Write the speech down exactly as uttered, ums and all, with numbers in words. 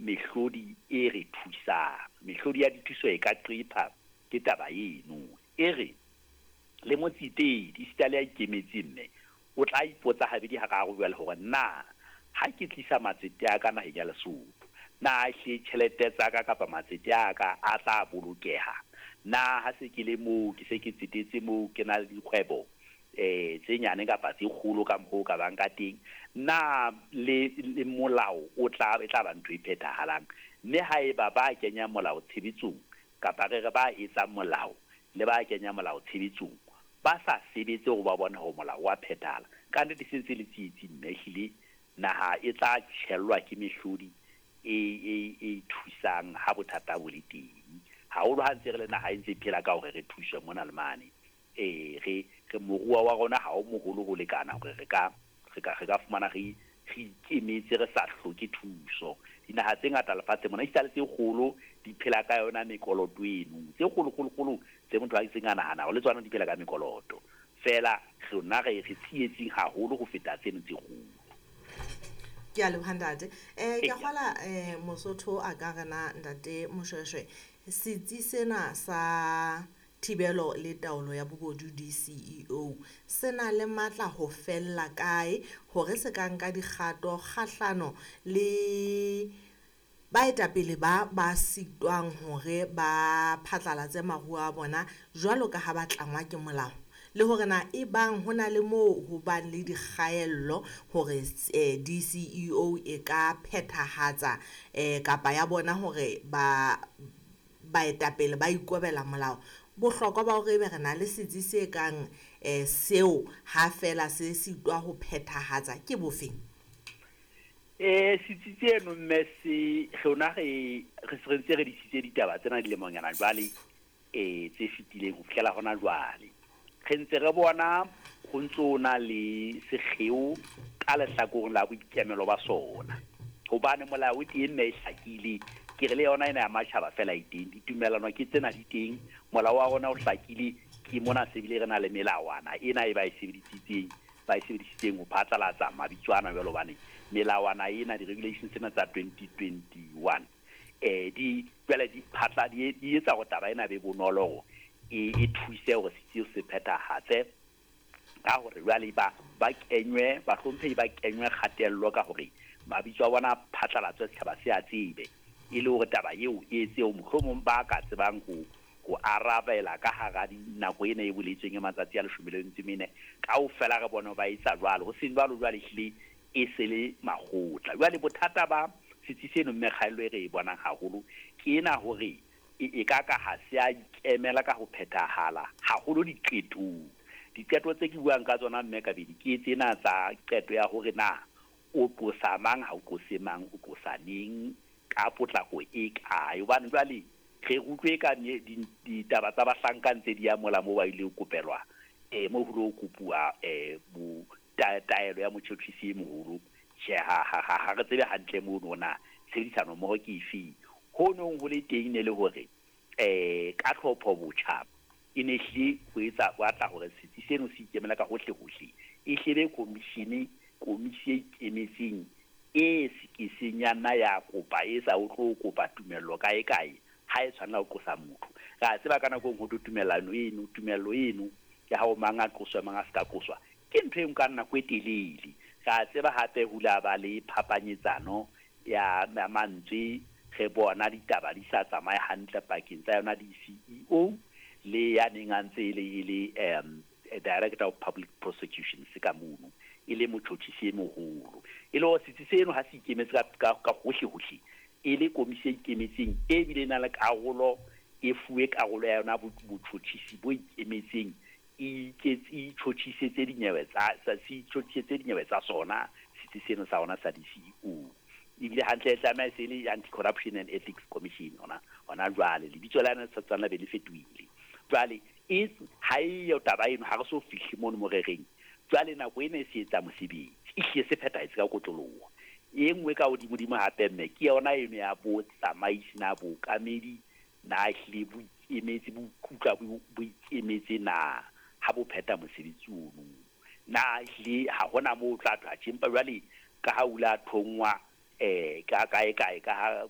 mehlodi e re thusang. Mehlodi ya dithuso e ka qepha ke taba eno e re le motsitedi style ya ikemetseng mme o tla ipotsa habedi ha ka go bua le hore na ha ke tlisa matsete a ka na ya Lesotho na hle tšhelete tsa ka kapa matsete a ka a tla bolokeha na ha se ke le mo ke se ke tsetetse mo ke na le dikgwebo eh tse nyane kapa tse kgolo ka mo ka bang ka teng na le le molao o tla e tla ba ntho e phethahalang mme ha e ba ba kenya molao tshebetsong kapa re re ba etsa molao le ba kenya molao tshebetsong ba sa sebetse go ba bona ho molao wa phethala ka nnete se se le tsitsi mmehile naha e tla tshellwa ke mehlodi e e e thusang ha bothata bo le teng ha o ha ntse re le naha e ntse phela ka hore re thuswe mona le mane eh re re morua wa rona ha o mogolo go lekana hore re ka re ka re ka fumana re re ikemetse re sa hloke thuso dinaha tse ngata lefatshe mona isale tse kgolo di phela ka yona mekoloto eno tse kgolo kgolo kgolo tse motho a itseng ana hana le tswana di phela ka mekoloto fela rona re re tsietsing haholo go feta tseno tse kgolo ke a lebhandate eh ke gola eh Mosotho a ka gana ndate Moshweshwe setsi sena sa thibelo le taolo ya bobodu D C E O sena le matla ho fella kae hore se ka nka dikgato kgahlano le baetapele ba ba sitwang hore ba phatlalatse marua a bona jwalo ka ha ba tlangwa ke molao le hore na e bang hona le mo ho bang le dikgaello hore eh, D C E O e ka phethahatsa eh, kapa ya bona hore ba baetapele ba ikobela molao bohlokwa ba hore be re na le setsi se kang eh, seo ha fela se sitwa ho phethahatsa ke bofeng eh setsi tseno mmese rona re re serentse re disitse ditaba tsena di le mongana jwale eh tse fitileng ho fihlela hona jwale re ntse re bona go ntsona le segeo ka lehlakoreng la boikemelo ba sona hobane molao o teng mme e hlakile ke re le yona ena ya matjhaba fela e teng ditumelano ke tsena di teng molao wa rona o hlakile ke mona se bile re na le melawana ena e ba e sebedisitseng ba e sebedisitseng ho phatlalatsa mabitswana jwalo bane melawana ena di regulations tsena tsa twenty twenty-one eh di bele di phatla di di etsa go taba ena be bonolo e e thuse hore se se phethahatse ka hore jwale ba ba kenywe ba hlomphe ba kenywe kgatello ka hore mabitso a bona phatlalatso setjhaba se a tsebe e le hore taba eo e etse o mohlomong ba ka tsebang go go arabela ka hara dinako ena e boletsweng e matsatsi a leshome le ntse mene ka o fela re bona ba itsa jwalo go seng jwalo jwale hle e sele magotla jwale bothata ba setsi seno mmekgaelo e re e bonang haholo ke ena hore e ka ka ha se a ikemela ka ho phethahala haholo diqeto diqeto tse ke buang ka tsona mme ka bedi ke tsena tsa qeto ya hore na o tlosa mang ha o tlose mang o tlosa neng ka potlako e kae hobane jwale re rutlwe ka ditaba tsa bahlanka ntse di ya mola mo ba ile go kopelwa eh mo ho lo kopua eh bu taelo ya motšhotšhisi e moholo she ha ha ha re tsebe hantle mo nona tshedisano mo ke ifi ho nong ho le teng ne le hore eh ka tlhopho botjha ine hli go etsa batla hore setsi seno se ikemela ka hohle hohle e hlebe komishini komishini emetseng e se senyana ya kopa e sa o tlo kopa tumello kae kae ha e tshwana o tlosa motho ga tseba kana go go tumelano eno tumello eno ya ha o manga tloswa manga ska tloswa ke ntwe nka nna kwetelele ga tseba hape hula ba le phapanyetsano ya mantswe ge bona ditaba di sa tsamaye hantle pakeng tsa yona di C E O le ya nengantse le ile um Director of Public Prosecutions ka mono ile motšhotšhisi e moholo ile o setsi seno ha se ikemetse ka ka hohle hohle ile komishini ikemetseng e bile na le karolo e fuwe karolo ya yona botšhotšhisi bo ikemetseng e ketsi tšhotšhisetse dinyewe tsa sa si tšhotšhisetse dinyewe tsa sona setsi seno sa ona sa di C E O ile hantle tla ma se le Anti Corruption and Ethics Commission ona ona jwale le bitso la nna tsana be le fetwile jwale e ha e yo taba eno ha re so fihle mo mo rereng jwale na go ene se etsa mosebetsi e hle se pheta itse ka kotlolowa e ngwe ka odimo dimo hape mme ke yona eno ya bo tsamaisi na bo kamedi na hle bo emetse bo kutla bo emetse na ha bo pheta mosebetsi ono na hle ha hona mo tla tla tshimpa jwale ka ha ula thongwa eh ka kae kae ka